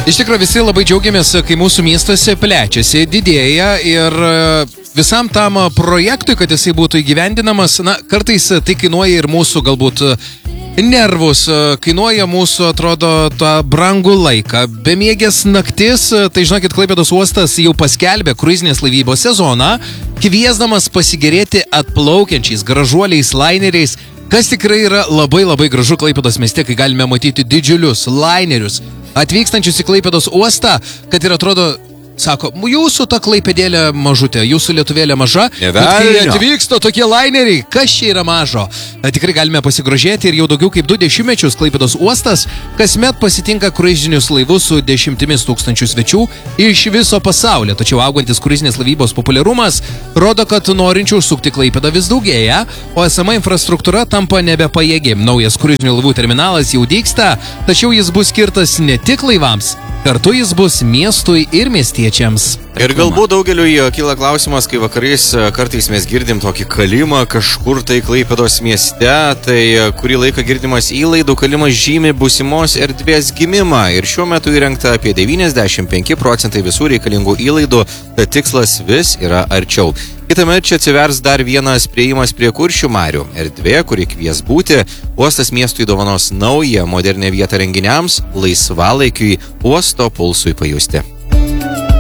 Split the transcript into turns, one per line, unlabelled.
Iš tikrųjų visi labai džiaugiamės, kai mūsų miestuose plečiasi, didėja ir visam tam projektui, kad jisai būtų įgyvendinamas, kartais tai kainuoja ir mūsų galbūt nervus, kainuoja mūsų, atrodo, tą brangų laiką. Bemiegės naktis, tai žinokit, Klaipėdos uostas jau paskelbė kruizinės laivybos sezoną, kviesdamas pasigėrėti atplaukiančiais gražuoliais laineriais, kas tikrai yra labai gražu Klaipėdos mieste, kai galime matyti didžiulius lainerius atvykstančius į Klaipėdos uostą, kad ir atrodo, sako, jūsų ta Klaipėdėlė mažutė, jūsų Lietuvėlė maža, bet kai atvyksta tokie laineriai, kas čia yra mažo? Tikrai galime pasigrožėti ir jau daugiau kaip 2 dešimtmečius Klaipėdos uostas kasmet pasitinka kruizinius laivus su 10 tūkstančių svečių iš viso pasaulio. Tačiau augantis kruizinės laivybos populiarumas rodo, kad norinčių užsukti Klaipėdą vis daugėja, o esama infrastruktūra tampa nebepajėgi. Naujas kruizinių laivų terminalas jau dygsta, tačiau jis bus skirtas ne tik laivams, kartu jis bus miestui ir miestiečiams.
Ir galbūt daugeliui kyla klausimas, kai vakarais kartais mes girdim tokį kalimą kažkur tai Klaipėdos mieste, tai kurį laiką girdimas įlaidų kalimas žymi būsimos erdvės gimimą ir šiuo metu įrengta apie 95% visų reikalingų įlaidų, tad tikslas vis yra arčiau. Kitąmet čia atsivers dar vienas priėjimas prie Kuršių marių. Erdvė, kuri kvies būti, uostas miestui dovanos naują, modernę vietą renginiams, laisvalaikiui, uosto pulsui pajusti.